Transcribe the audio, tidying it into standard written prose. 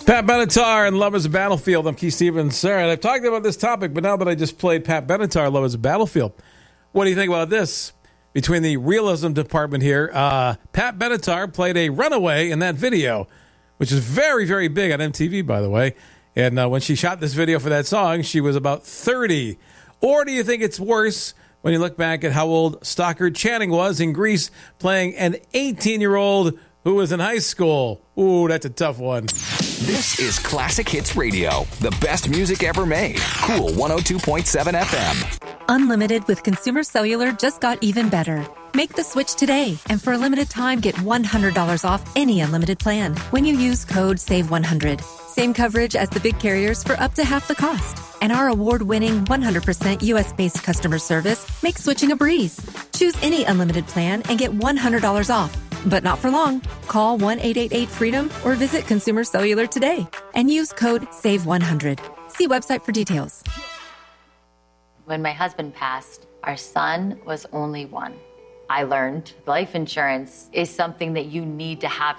Pat Benatar and Love is a Battlefield. I'm Keith Stevens. All right, I've talked about this topic, but now that I just played Pat Benatar, Love is a Battlefield, what do you think about this? Between the realism department here, Pat Benatar played a runaway in that video, which is very, very big on MTV, by the way. And when she shot this video for that song, she was about 30. Or do you think it's worse when you look back at how old Stockard Channing was in Grease, playing an 18-year-old who was in high school? Ooh, that's a tough one. This is Classic Hits Radio, the best music ever made. Cool 102.7 FM. Unlimited with Consumer Cellular just got even better. Make the switch today, and for a limited time, get $100 off any unlimited plan when you use code SAVE100. Same coverage as the big carriers for up to half the cost. And our award-winning 100% U.S.-based customer service makes switching a breeze. Choose any unlimited plan and get $100 off. But not for long. Call 1-888-FREEDOM or visit Consumer Cellular today and use code SAVE100. See website for details. When my husband passed, our son was only one. I learned life insurance is something that you need to have